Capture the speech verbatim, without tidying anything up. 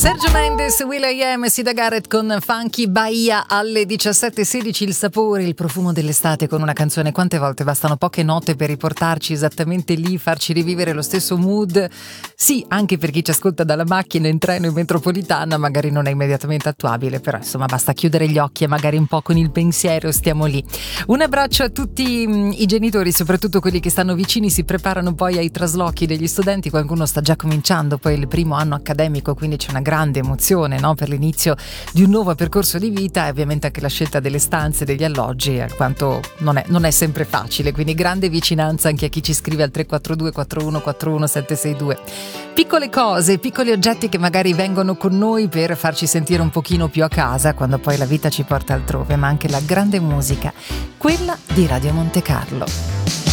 Sergio Mendes, will.i.am e Sida Garrett con Funky Bahia alle diciassette e sedici. Il sapore, il profumo dell'estate con una canzone. Quante volte bastano poche note per riportarci esattamente lì, farci rivivere lo stesso mood? Sì, anche per chi ci ascolta dalla macchina, in treno, in metropolitana, magari non è immediatamente attuabile, però insomma basta chiudere gli occhi e magari un po' con il pensiero stiamo lì. Un abbraccio a tutti mh, i genitori, soprattutto quelli che stanno vicini, si preparano poi ai traslochi degli studenti. Qualcuno sta già cominciando poi il primo anno accademico, quindi c'è una grande emozione, no? Per l'inizio di un nuovo percorso di vita, e ovviamente anche la scelta delle stanze, degli alloggi, alquanto non è, non è sempre facile, quindi grande vicinanza anche a chi ci scrive al tre quattro due quattro uno quattro uno sette sei due. Piccole cose, piccoli oggetti che magari vengono con noi per farci sentire un pochino più a casa quando poi la vita ci porta altrove, ma anche la grande musica, quella di Radio Monte Carlo.